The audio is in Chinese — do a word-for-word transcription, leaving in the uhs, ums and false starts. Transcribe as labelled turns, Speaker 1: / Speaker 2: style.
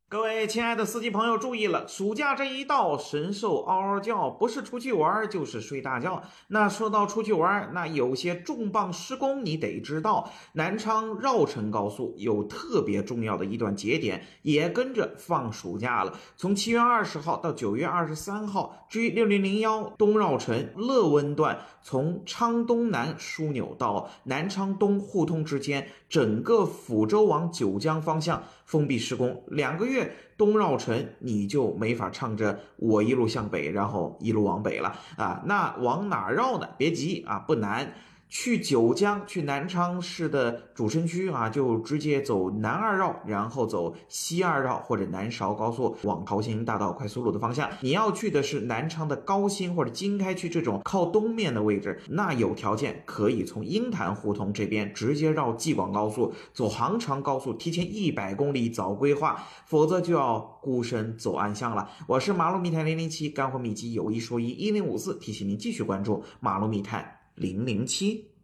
Speaker 1: 各位亲爱的司机朋友注意了，暑假这一到，神兽嗷嗷叫，不是出去玩就是睡大觉。那说到出去玩，那有些重磅施工你得知道，南昌绕城高速有特别重要的一段节点，也跟着放暑假了。从七月二十号到九月二十三号 ，G 六零零一东绕城乐温段从昌东南枢纽到南昌东互通之间，整个抚州往九江方向封闭施工，两个月。东绕城你就没法唱着我一路向北，然后一路往北了啊！那往哪绕呢？别急啊，不难。去九江，去南昌市的主城区啊，就直接走南二绕，然后走西二绕或者南韶高速往桃兴大道快速路的方向。你要去的是南昌的高新或者经开区这种靠东面的位置，那有条件可以从鹰潭胡同这边直接绕济广高速，走杭长高速，提前一百公里早规划，否则就要孤身走暗巷了。我是马路密探零零七，干货秘籍有一说一一零五四，提醒您继续关注马路密探零零七。